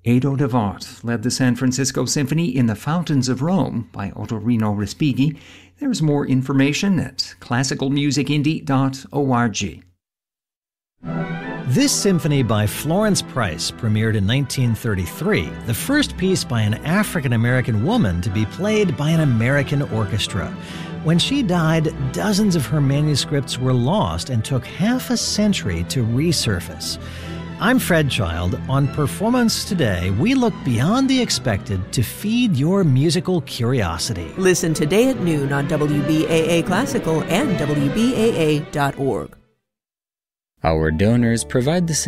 Edo Devart led the San Francisco Symphony in The Fountains of Rome by Ottorino Respighi. There's more information at classicalmusicindie.org. This symphony by Florence Price premiered in 1933, the first piece by an African-American woman to be played by an American orchestra. When she died, dozens of her manuscripts were lost and took half a century to resurface. I'm Fred Child. On Performance Today, we look beyond the expected to feed your musical curiosity. Listen today at noon on WBAA Classical and WBAA.org. Our donors provide the